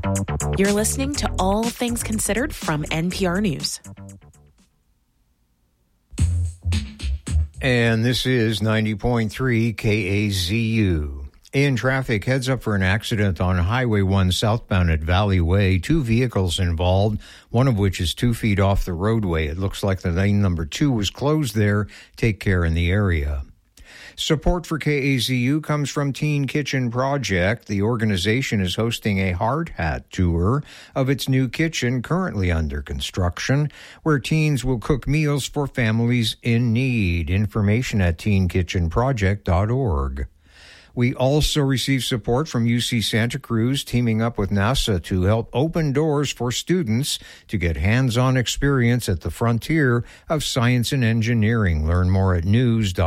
You're listening to All Things Considered from NPR News. And this is 90.3 KAZU. In traffic, heads up for an accident on Highway 1 southbound at Valley Way. 2 vehicles involved, one of which is 2 feet off the roadway. It looks like the lane number 2 was closed there. Take care in the area. Support for KAZU comes from Teen Kitchen Project. The organization is hosting a hard hat tour of its new kitchen currently under construction, where teens will cook meals for families in need. Information at teenkitchenproject.org. We also receive support from UC Santa Cruz, teaming up with NASA to help open doors for students to get hands-on experience at the frontier of science and engineering. Learn more at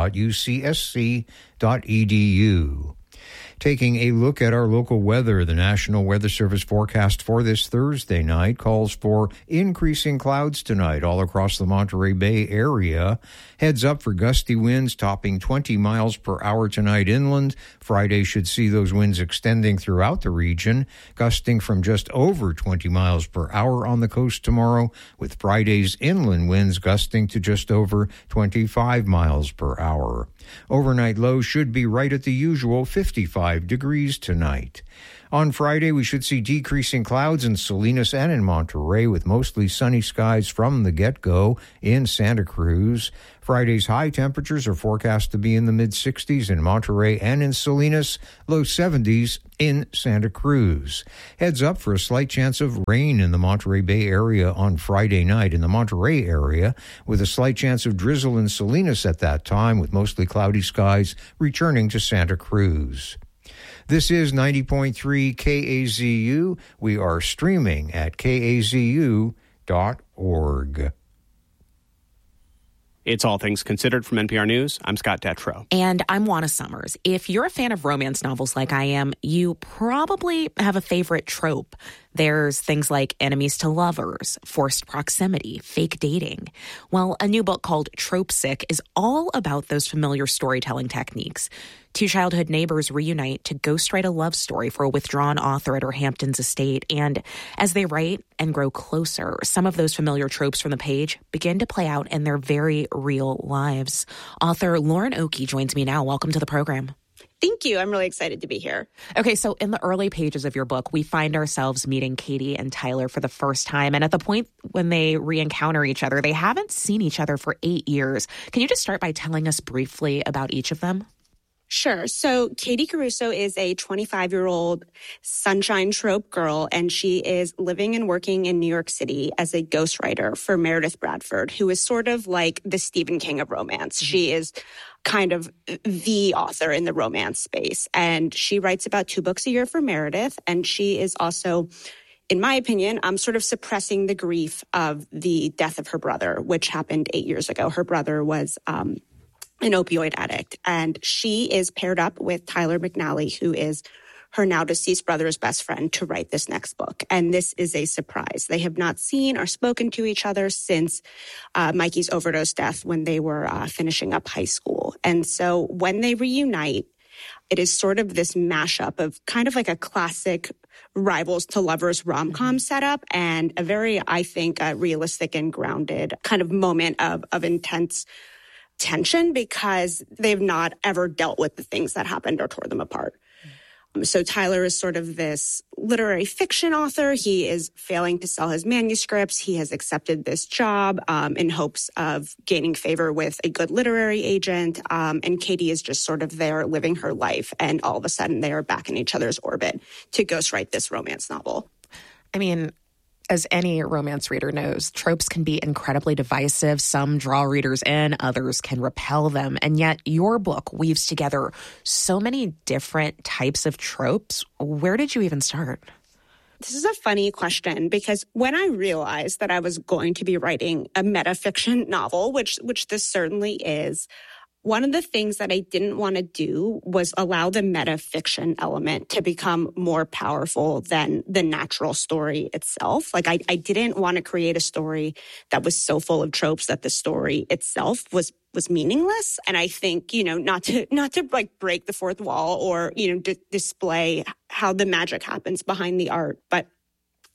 news.ucsc.edu. Taking a look at our local weather, the National Weather Service forecast for this Thursday night calls for increasing clouds tonight all across the Monterey Bay area. Heads up for gusty winds topping 20 miles per hour tonight inland. Friday should see those winds extending throughout the region, gusting from just over 20 miles per hour on the coast tomorrow, with Friday's inland winds gusting to just over 25 miles per hour. Overnight low should be right at the usual 55 degrees tonight. On Friday, we should see decreasing clouds in Salinas and in Monterey, with mostly sunny skies from the get-go in Santa Cruz. Friday's high temperatures are forecast to be in the mid-60s in Monterey and in Salinas, low 70s in Santa Cruz. Heads up for a slight chance of rain in the Monterey Bay area on Friday night. In the Monterey area, with a slight chance of drizzle in Salinas at that time, with mostly cloudy skies returning to Santa Cruz. This is 90.3 KAZU. We are streaming at kazu.org. It's All Things Considered from NPR News. I'm Scott Detrow. And I'm Juana Summers. If you're a fan of romance novels like I am, you probably have a favorite trope. There's things like enemies to lovers, forced proximity, fake dating. Well, a new book called Trope Sick is all about those familiar storytelling techniques. 2 childhood neighbors reunite to ghostwrite a love story for a withdrawn author at her Hamptons estate. And as they write and grow closer, some of those familiar tropes from the page begin to play out in their very real lives. Author Lauren Oakey joins me now. Welcome to the program. Thank you. I'm really excited to be here. Okay, so in the early pages of your book, we find ourselves meeting Katie and Tyler for the first time. And at the point when they re-encounter each other, they haven't seen each other for 8 years. Can you just start by telling us briefly about each of them? Sure. So Katie Caruso is a 25-year-old sunshine trope girl, and she is living and working in New York City as a ghostwriter for Meredith Bradford, who is sort of like the Stephen King of romance. She is kind of the author in the romance space, and she writes about 2 books a year for Meredith, and she is also, in my opinion, sort of suppressing the grief of the death of her brother, which happened 8 years ago. Her brother was an opioid addict, and she is paired up with Tyler McNally, who is her now deceased brother's best friend, to write this next book. And this is a surprise. They have not seen or spoken to each other since Mikey's overdose death when they were finishing up high school. And so when they reunite, it is sort of this mashup of kind of like a classic rivals to lovers rom-com setup and a very, I think, realistic and grounded kind of moment of intense tension, because they've not ever dealt with the things that happened or tore them apart. So Tyler is sort of this literary fiction author. He is failing to sell his manuscripts. He has accepted this job in hopes of gaining favor with a good literary agent. And Katie is just sort of there living her life. And all of a sudden they are back in each other's orbit to ghostwrite this romance novel. I mean, as any romance reader knows, tropes can be incredibly divisive. Some draw readers in, others can repel them. And yet your book weaves together so many different types of tropes. Where did you even start? This is a funny question, because when I realized that I was going to be writing a metafiction novel, which this certainly is, one of the things that I didn't want to do was allow the metafiction element to become more powerful than the natural story itself. Like I didn't want to create a story that was so full of tropes that the story itself was meaningless. And I think, not to like break the fourth wall or, display how the magic happens behind the art, but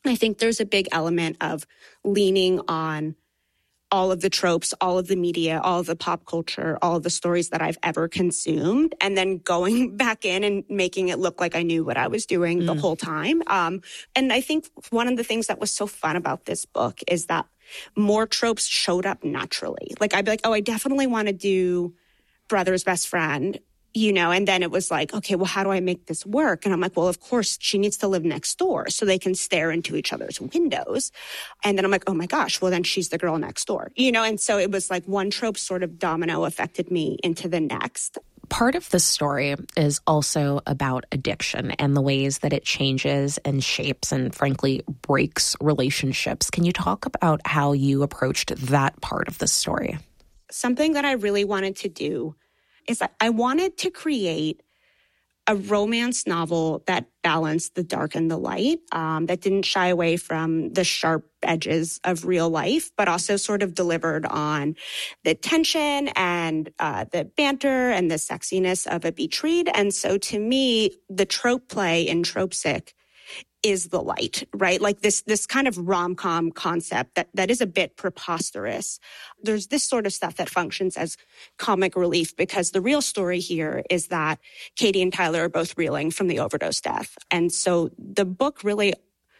I think there's a big element of leaning on all of the tropes, all of the media, all of the pop culture, all of the stories that I've ever consumed, and then going back in and making it look like I knew what I was doing the whole time. And I think one of the things that was so fun about this book is that more tropes showed up naturally. Like I'd be like, oh, I definitely want to do brother's best friend, and then it was like, okay, well, how do I make this work? And I'm like, well, of course, she needs to live next door so they can stare into each other's windows. And then I'm like, oh my gosh, well, then she's the girl next door, And so it was like one trope sort of domino affected me into the next. Part of the story is also about addiction and the ways that it changes and shapes and, frankly, breaks relationships. Can you talk about how you approached that part of the story? Something that I really wanted to do is I wanted to create a romance novel that balanced the dark and the light, that didn't shy away from the sharp edges of real life, but also sort of delivered on the tension and the banter and the sexiness of a beach read. And so to me, the trope play in Tropesick is the light, right? Like this kind of rom-com concept that is a bit preposterous. There's this sort of stuff that functions as comic relief because the real story here is that Katie and Tyler are both reeling from the overdose death. And so the book really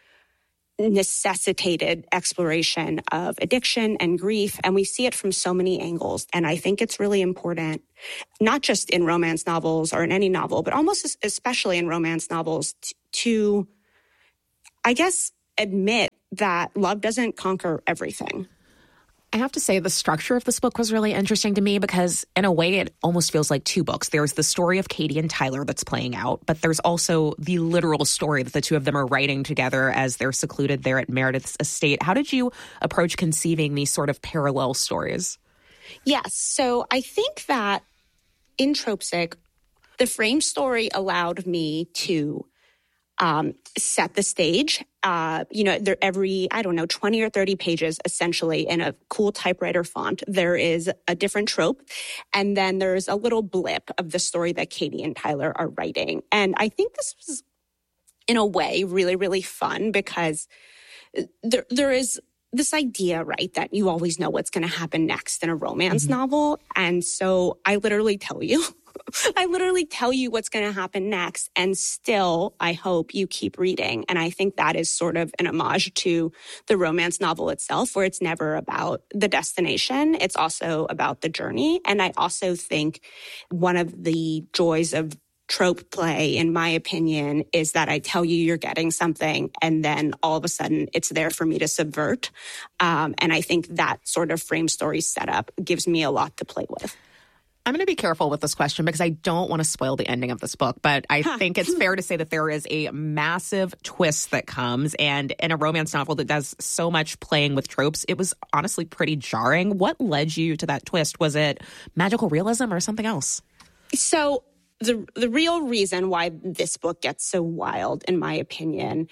necessitated exploration of addiction and grief, and we see it from so many angles. And I think it's really important, not just in romance novels or in any novel, but almost especially in romance novels to I guess, admit that love doesn't conquer everything. I have to say the structure of this book was really interesting to me because in a way it almost feels like two books. There's the story of Katie and Tyler that's playing out, but there's also the literal story that the two of them are writing together as they're secluded there at Meredith's estate. How did you approach conceiving these sort of parallel stories? Yes. So I think that in Tropesick, the frame story allowed me to set the stage. They're every, 20 or 30 pages, essentially, in a cool typewriter font. There is a different trope. And then there's a little blip of the story that Katie and Tyler are writing. And I think this was, in a way, really, really fun because there is this idea, right, that you always know what's going to happen next in a romance novel. And so I literally tell you what's going to happen next. And still, I hope you keep reading. And I think that is sort of an homage to the romance novel itself, where it's never about the destination. It's also about the journey. And I also think one of the joys of trope play, in my opinion, is that I tell you you're getting something and then all of a sudden it's there for me to subvert. And I think that sort of frame story setup gives me a lot to play with. I'm going to be careful with this question because I don't want to spoil the ending of this book, but I think it's fair to say that there is a massive twist that comes, and in a romance novel that does so much playing with tropes, it was honestly pretty jarring. What led you to that twist? Was it magical realism or something else? So the real reason why this book gets so wild, in my opinion,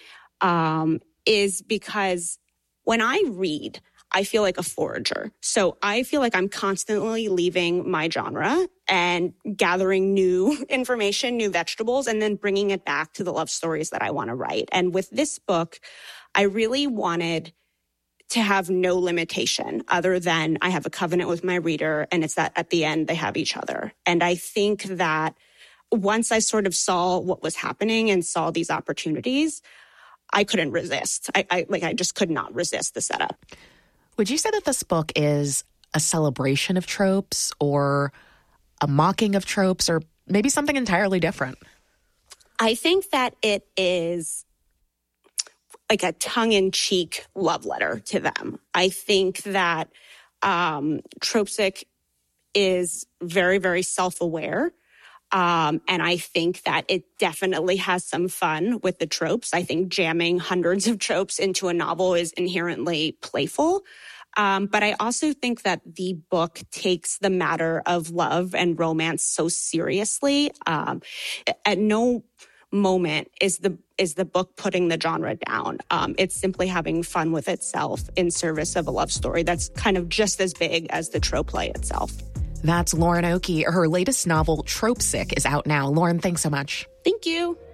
is because when I read, I feel like a forager. So I feel like I'm constantly leaving my genre and gathering new information, new vegetables, and then bringing it back to the love stories that I want to write. And with this book, I really wanted to have no limitation other than I have a covenant with my reader, and it's that at the end they have each other. And I think that once I sort of saw what was happening and saw these opportunities, I couldn't resist. I just could not resist the setup. Would you say that this book is a celebration of tropes or a mocking of tropes or maybe something entirely different? I think that it is like a tongue-in-cheek love letter to them. I think that Tropesick is very, very self-aware. And I think that it definitely has some fun with the tropes. I think jamming hundreds of tropes into a novel is inherently playful. But I also think that the book takes the matter of love and romance so seriously. At no moment is the book putting the genre down. It's simply having fun with itself in service of a love story that's kind of just as big as the trope play itself. That's Lauren Oakey. Her latest novel, Tropesick, is out now. Lauren, thanks so much. Thank you.